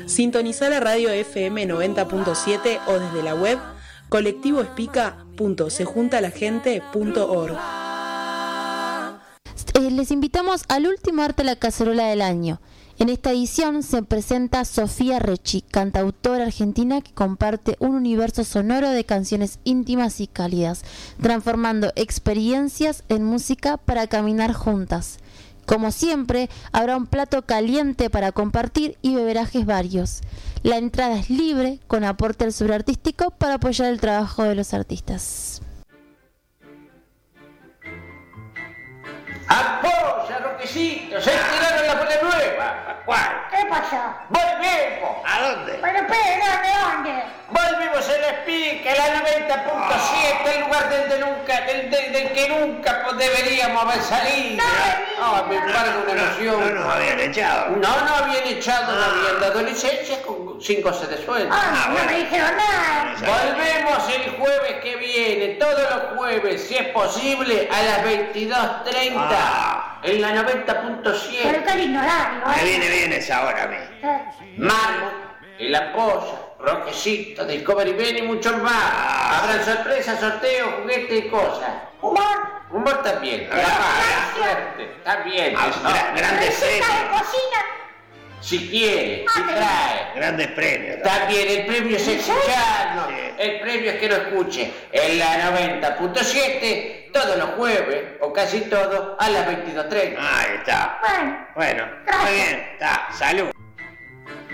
Sintonizá la radio FM 90.7 o desde la web colectivoespica.sejuntalagente.org. Les invitamos al último Arte a la Cacerola del año. En esta edición se presenta Sofía Recci, cantautora argentina que comparte un universo sonoro de canciones íntimas y cálidas, transformando experiencias en música para caminar juntas. Como siempre, habrá un plato caliente para compartir y beberajes varios. La entrada es libre, con aporte al sobreartístico para apoyar el trabajo de los artistas. ¡Apoya, Roquecito! ¡Se tiraron la bola nueva! ¿Cuál? ¿Qué pasó? ¡Volvemos! ¿A dónde? Bueno, pero ¿dónde? Volvimos a la Espica, la 90.7, el lugar del que nunca deberíamos haber salido. Me embarga una emoción. No nos habían echado. No habían echado, no habían dado licencia con 5 meses de sueldo. No me dijeron nada. Volvemos el jueves que viene, todos los jueves, si es posible, a las 22:30, en la 90.7. Pero qué lindo horario, Me viene bien esa hora a mí. Mamo, el Apoya, Roquecito, Discovery Ben y muchos más. Habrán sorpresas, sorteos, juguetes y cosas. Humor también. Suerte, también. Grandes ¿Receta de premios. cocina? Si quiere, si trae. Grandes premios. También el premio es escucharnos. Sí. El premio es que lo escuche en la 90.7 todos los jueves, o casi todos, a las 22:30. Ahí está. Bueno, Bueno, muy bien. Está. Salud.